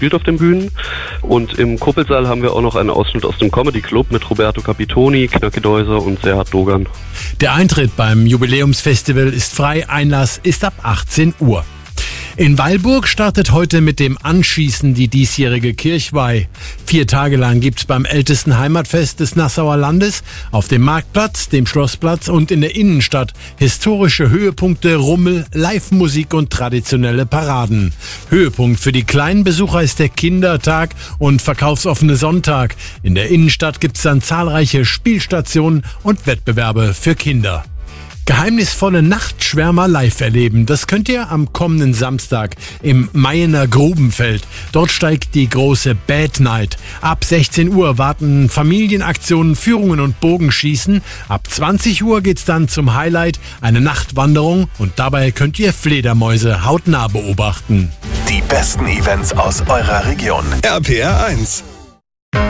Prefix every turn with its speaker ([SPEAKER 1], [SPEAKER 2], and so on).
[SPEAKER 1] spielt auf den Bühnen. Und im Kuppelsaal haben wir auch noch einen Ausschnitt aus dem Comedy Club mit Roberto Capitoni, Knacke Deuser und Serhat Dogan.
[SPEAKER 2] Der Eintritt beim Jubiläumsfestival ist frei, Einlass ist ab 18 Uhr. In Weilburg startet heute mit dem Anschießen die diesjährige Kirchweih. 4 Tage lang gibt's beim ältesten Heimatfest des Nassauer Landes auf dem Marktplatz, dem Schlossplatz und in der Innenstadt historische Höhepunkte, Rummel, Live-Musik und traditionelle Paraden. Höhepunkt für die kleinen Besucher ist der Kindertag und verkaufsoffene Sonntag. In der Innenstadt gibt's dann zahlreiche Spielstationen und Wettbewerbe für Kinder. Geheimnisvolle Nachtschwärmer live erleben. Das könnt ihr am kommenden Samstag im Mayener Grubenfeld. Dort steigt die große Bad Night. Ab 16 Uhr warten Familienaktionen, Führungen und Bogenschießen. Ab 20 Uhr geht's dann zum Highlight, eine Nachtwanderung. Und dabei könnt ihr Fledermäuse hautnah beobachten.
[SPEAKER 3] Die besten Events aus eurer Region. RPR 1.